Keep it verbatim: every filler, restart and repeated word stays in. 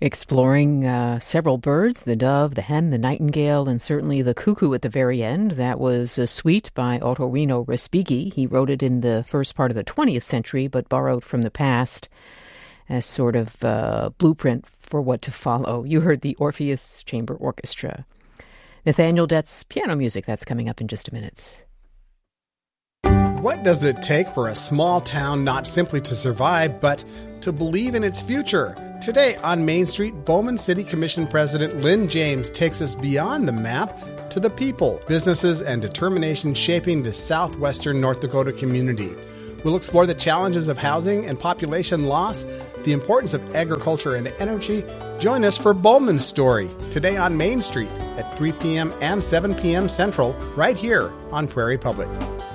Exploring uh, several birds, the dove, the hen, the nightingale, and certainly the cuckoo at the very end. That was a suite by Ottorino Respighi. He wrote it in the first part of the twentieth century, but borrowed from the past as sort of uh, blueprint for what to follow. You heard the Orpheus Chamber Orchestra. Nathaniel Dett's piano music, that's coming up in just a minute. What does it take for a small town not simply to survive, but to believe in its future? Today on Main Street, Bowman City Commission President Lynn James takes us beyond the map to the people, businesses, and determination shaping the southwestern North Dakota community. We'll explore the challenges of housing and population loss, the importance of agriculture and energy. Join us for Bowman's Story today on Main Street at three p.m. and seven p.m. Central, right here on Prairie Public.